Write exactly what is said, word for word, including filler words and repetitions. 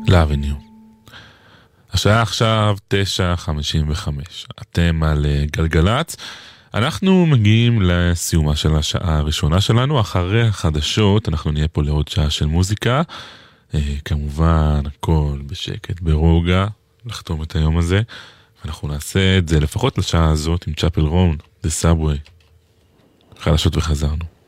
לאבניו. השעה עכשיו תשע חמישים וחמש. אתם על גלגלת. אנחנו מגיעים לסיומה של השעה הראשונה שלנו. אחרי החדשות אנחנו נהיה פה לעוד שעה של מוזיקה. כמובן הכל בשקט, ברוגע, לחתום את היום הזה. ואנחנו נעשה את זה לפחות לשעה הזאת עם צ'אפל רון, The Subway. חדשות וחזרנו.